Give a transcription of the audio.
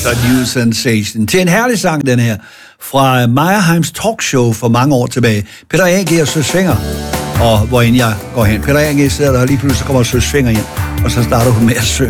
The New Sensation. Til en herlig sang, den her, fra Meyerheims talkshow for mange år tilbage. Peter A.G. og Søs Fenger, og hvorend jeg går hen. Peter A.G. sidder der, og lige pludselig kommer Søs Fenger ind, og så starter hun med at synge.